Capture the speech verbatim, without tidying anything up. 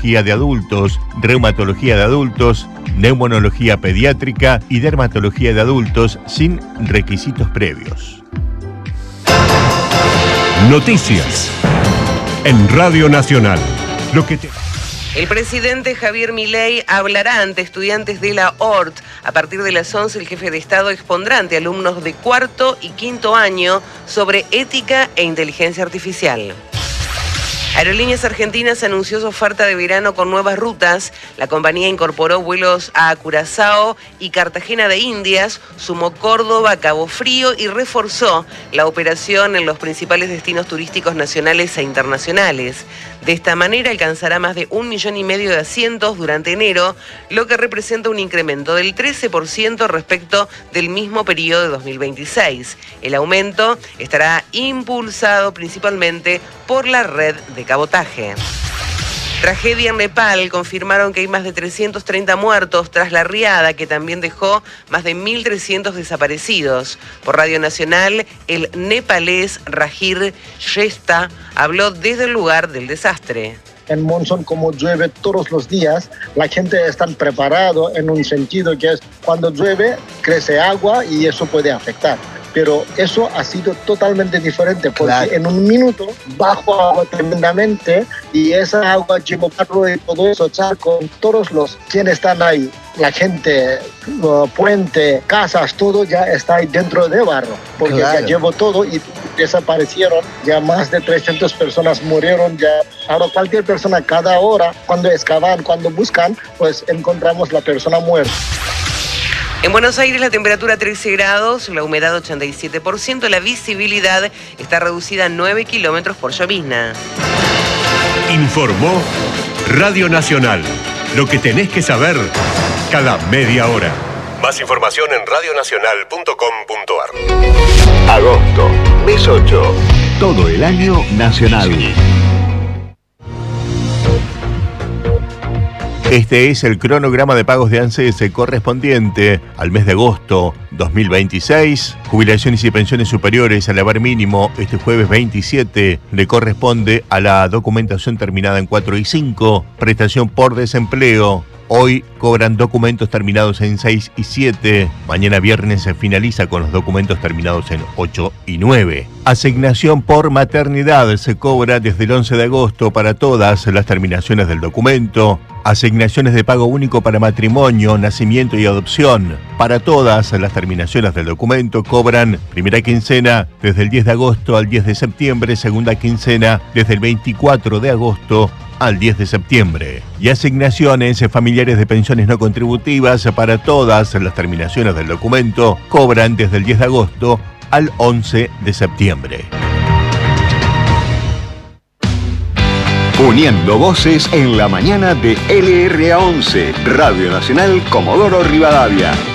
oncología de adultos, reumatología de adultos, neumonología pediátrica y dermatología de adultos sin requisitos previos. Noticias en Radio Nacional. Lo que te... El presidente Javier Milei hablará ante estudiantes de la O R T. A partir de las once, el jefe de Estado expondrá ante alumnos de cuarto y quinto año sobre ética e inteligencia artificial. Aerolíneas Argentinas anunció su oferta de verano con nuevas rutas. La compañía incorporó vuelos a Curazao y Cartagena de Indias, sumó Córdoba, Cabo Frío y reforzó la operación en los principales destinos turísticos nacionales e internacionales. De esta manera alcanzará más de un millón y medio de asientos durante enero, lo que representa un incremento del trece por ciento respecto del mismo periodo de dos mil veintiséis. El aumento estará impulsado principalmente por la red de cabotaje. Tragedia en Nepal. Confirmaron que hay más de trescientos treinta muertos tras la riada que también dejó más de mil trescientos desaparecidos. Por Radio Nacional, el nepalés Rajir Shrestha habló desde el lugar del desastre. En monzón, como llueve todos los días, la gente está preparada en un sentido que es cuando llueve, crece agua y eso puede afectar. Pero eso ha sido totalmente diferente porque claro, en un minuto bajo agua tremendamente y esa agua llevó barro y todo eso, charco, todos los quienes están ahí, la gente, uh, puente, casas, todo ya está ahí dentro de barro porque claro, ya llevó todo y desaparecieron, ya más de trescientas personas murieron ya. Ahora cualquier persona cada hora cuando excavan, cuando buscan, pues encontramos la persona muerta. En Buenos Aires la temperatura trece grados, la humedad ochenta y siete por ciento, la visibilidad está reducida a nueve kilómetros por llovizna. Informó Radio Nacional. Lo que tenés que saber cada media hora. Más información en radionacional punto com punto ar. Agosto, mes ocho. Todo el año nacional. Este es el cronograma de pagos de ANSES correspondiente al mes de agosto dos mil veintiséis. Jubilaciones y pensiones superiores al haber mínimo este jueves veintisiete le corresponde a la documentación terminada en cuatro y cinco. Prestación por desempleo. Hoy cobran documentos terminados en seis y siete. Mañana viernes se finaliza con los documentos terminados en ocho y nueve. Asignación por maternidad se cobra desde el once de agosto para todas las terminaciones del documento. Asignaciones de pago único para matrimonio, nacimiento y adopción. Para todas las terminaciones del documento cobran primera quincena desde el diez de agosto al diez de septiembre, segunda quincena desde el veinticuatro de agosto al diez de septiembre. Y asignaciones familiares de pensiones no contributivas para todas las terminaciones del documento cobran desde el diez de agosto al once de septiembre. Uniendo voces en la mañana de L R A once, Radio Nacional Comodoro Rivadavia.